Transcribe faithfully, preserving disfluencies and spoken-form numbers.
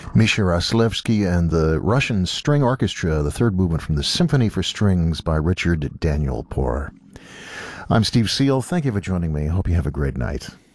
Misha Raslevsky and the Russian String Orchestra, the third movement from the Symphony for Strings by Richard Daniel Poor. I'm Steve Seal. Thank you for joining me. Hope you have a great night.